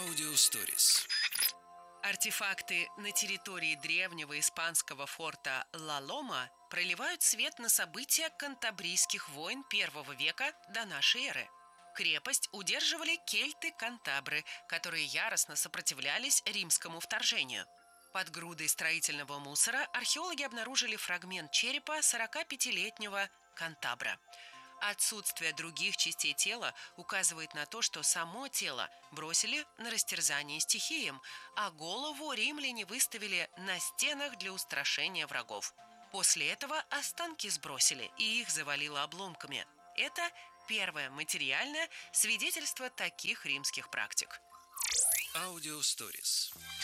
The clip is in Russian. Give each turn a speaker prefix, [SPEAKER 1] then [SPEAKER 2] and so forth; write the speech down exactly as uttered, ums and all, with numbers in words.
[SPEAKER 1] Аудиосторис.
[SPEAKER 2] Артефакты на территории древнего испанского форта Ла-Лома проливают свет на события кантабрийских войн первого века до нашей эры. Крепость удерживали кельты-кантабры, которые яростно сопротивлялись римскому вторжению. Под грудой строительного мусора археологи обнаружили фрагмент черепа сорокапятилетнего кантабра. Отсутствие других частей тела указывает на то, что само тело бросили на растерзание стихиям, а голову римляне выставили на стенах для устрашения врагов. После этого останки сбросили, и их завалило обломками. Это первое материальное свидетельство таких римских практик.
[SPEAKER 1] Аудиосторис.